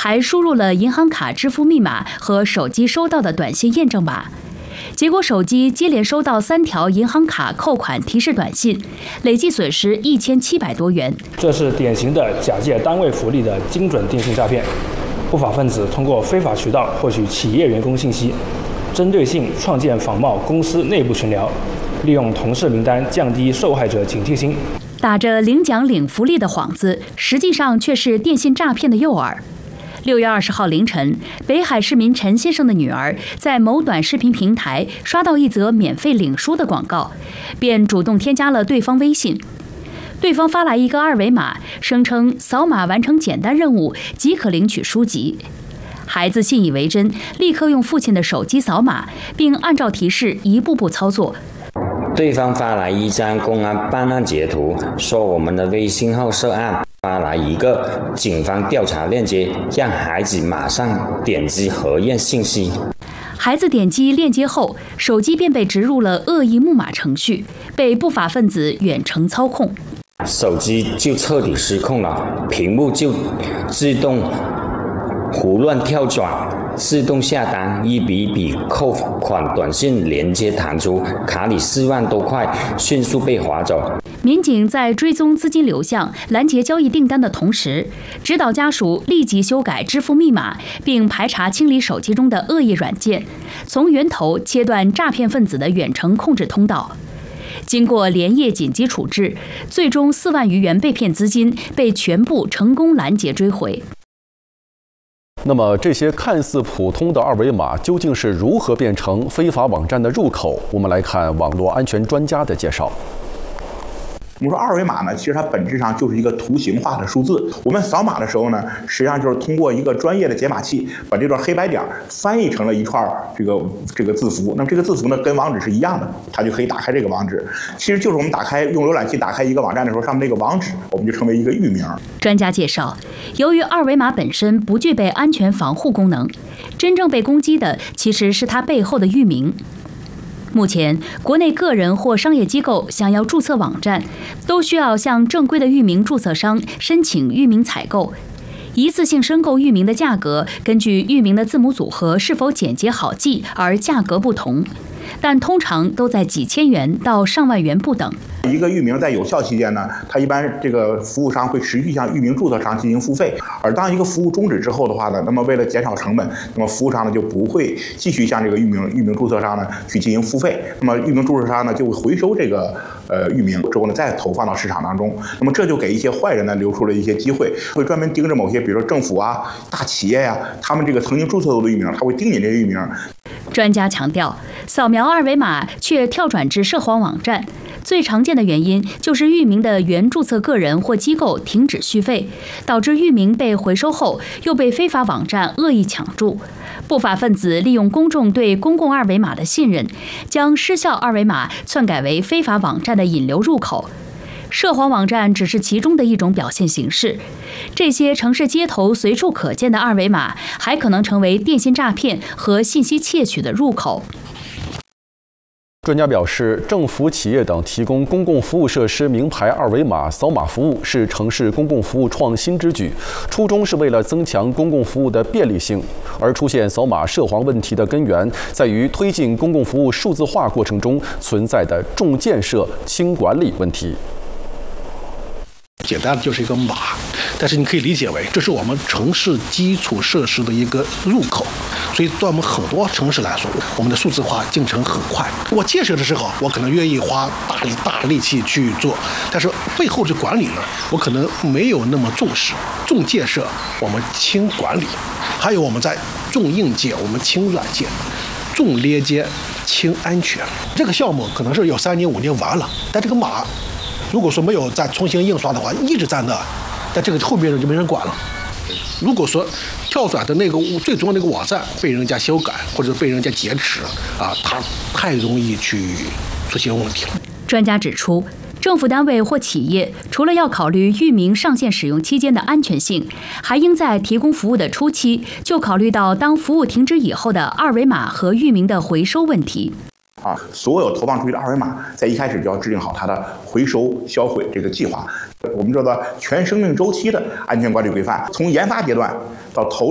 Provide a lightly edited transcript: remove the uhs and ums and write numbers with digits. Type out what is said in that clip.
还输入了银行卡支付密码和手机收到的短信验证码。结果，手机接连收到3条银行卡扣款提示短信，累计损失1700多元。 这是典型的假借单位福利的精准电信诈骗。不法分子通过非法渠道获取企业员工信息，针对性创建仿冒公司内部群聊，利用同事名单降低受害者警惕心， 打着领奖领福利的幌子，实际上却是电信诈骗的诱饵。6月20号凌晨，北海市民陈先生的女儿在某短视频平台刷到一则免费领书的广告，便主动添加了对方微信。对方发来一个2维码，声称扫码完成简单任务即可领取书籍。孩子信以为真，立刻用父亲的手机扫码，并按照提示一步步操作。 对方发来一张公安办案截图，说我们的微信号涉案，发来一个警方调查链接，让孩子马上点击核验信息。 孩子点击链接后，手机便被植入了恶意木马程序，被不法分子远程操控， 手机就彻底失控了，屏幕就自动胡乱跳转，自动下单，一笔笔扣款短信连接弹出，卡里4万多块迅速被划走。 民警在追踪资金流向、拦截交易订单的同时，指导家属立即修改支付密码，并排查清理手机中的恶意软件，从源头切断诈骗分子的远程控制通道。经过连夜紧急处置，最终4万余元被骗资金被全部成功拦截追回。 那么，这些看似普通的2维码究竟是如何变成非法网站的入口？我们来看网络安全专家的介绍。 我们说2维码呢，其实它本质上就是一个图形化的数字。我们扫码的时候呢，实际上就是通过一个专业的解码器，把这段黑白点翻译成了一串这个字符。那么这个字符呢，跟网址是一样的，它就可以打开这个网址。其实就是我们用浏览器打开一个网站的时候，上面那个网址，我们就称为一个域名。 专家介绍，由于2维码本身不具备安全防护功能，真正被攻击的其实是它背后的域名。目前，国内个人或商业机构想要注册网站，都需要向正规的域名注册商申请域名采购。一次性申购域名的价格，根据域名的字母组合是否简洁好记而价格不同，但通常都在几千元到上万元不等。 一个域名在有效期间呢，它一般这个服务商会持续向域名注册商进行付费，而当一个服务终止之后的话呢，那么为了减少成本，那么服务商呢就不会继续向这个域名注册商呢去进行付费，那么域名注册商呢就会回收这个域名之后呢再投放到市场当中，那么这就给一些坏人呢留出了一些机会，会专门盯着某些比如说政府啊、大企业呀，他们这个曾经注册过的域名，他会盯你这个域名。 专家强调，扫描2维码却跳转至涉黄网站，最常见的原因就是域名的原注册个人或机构停止续费，导致域名被回收后又被非法网站恶意抢注。不法分子利用公众对公共2维码的信任，将失效2维码篡改为非法网站的引流入口。涉黄网站只是其中的一种表现形式，这些城市街头随处可见的2维码，还可能成为电信诈骗和信息窃取的入口。 专家表示，政府、企业等提供公共服务设施名牌2维码扫码服务是城市公共服务创新之举，初衷是为了增强公共服务的便利性。而出现扫码涉黄问题的根源，在于推进公共服务数字化过程中存在的重建设、轻管理问题。 简单的就是一个码，但是你可以理解为这是我们城市基础设施的一个入口，所以对我们很多城市来说，我们的数字化进程很快。我建设的时候，我可能愿意花大力气去做，但是背后的管理呢，我可能没有那么重视。重建设我们轻管理，还有我们在重硬件我们轻软件，重连接轻安全。这个项目可能是有3年5年完了，但这个码如果说没有再重新印刷的话，一直在那，但这个后面人就没人管了。如果说跳转的那个最终的那个网站被人家修改或者被人家劫持啊，它太容易去出现问题了。 专家指出，政府单位或企业除了要考虑域名上线使用期间的安全性，还应在提供服务的初期就考虑到当服务停止以后的2维码和域名的回收问题。 所有投放出去的2维码，在一开始就要制定好它的回收销毁这个计划。我们叫做全生命周期的安全管理规范，从研发阶段到投